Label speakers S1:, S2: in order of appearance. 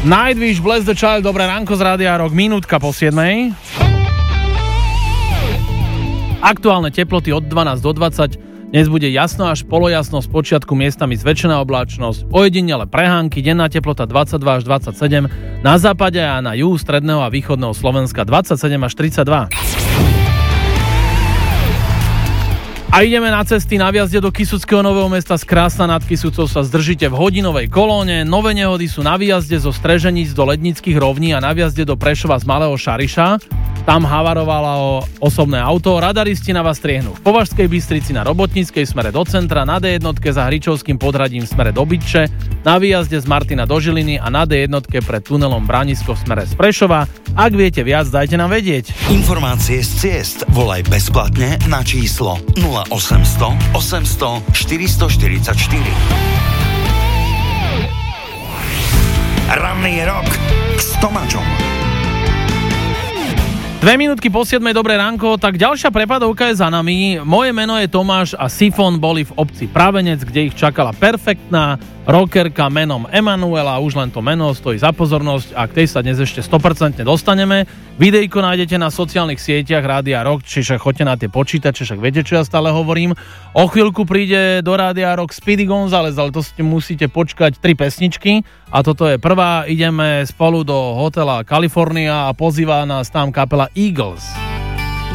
S1: Nightwish, Bless the Child, dobré ránko z Rádia Rock, minútka po 7. Aktuálne teploty od 12 do 20, dnes bude jasno až polojasno, z počiatku miestami zväčšená oblačnosť, ojedinele prehánky, denná teplota 22 až 27, na západe a na juhu stredného a východného Slovenska 27 až 32. A ideme na cesty. Na výjazde do Kysuckého Nového Mesta z Krásna nad Kysucou sa zdržíte v hodinovej kolóne. Nové nehody sú na výjazde zo Streženíc do Lednických rovní a na výjazde do Prešova z Malého Šariša. Tam havarovalo osobné auto, radaristi na vás striehnú v Považskej Bystrici na Robotníckej smere do centra, na D1 za Hričovským podhradím v smere do Bytče, na výjazde z Martina do Žiliny a na D1 pred tunelom Branisko v smere z Prešova. Ak viete viac, dajte nám vedieť.
S2: Informácie z ciest volaj bezplatne na číslo 0800 800 444. Ranný rok s Tomáčom.
S1: 2 minútky po 7, dobré ránko, tak ďalšia prepadovka je za nami. Moje meno je Tomáš a Sifon boli v obci Pravenec, kde ich čakala perfektná rockerka menom Emanuela. Už len to meno stojí za pozornosť a k tej sa dnes ešte 100% dostaneme. Videjko nájdete na sociálnych sieťach Rádia Rock, čiže choďte na tie počítače, však viete, čo ja stále hovorím. O chvíľku príde do Rádia Rock Speedy González, ale to si musíte počkať 3 pesničky a toto je prvá. Ideme spolu do hotela California a pozýva nás tam kapela Eagles.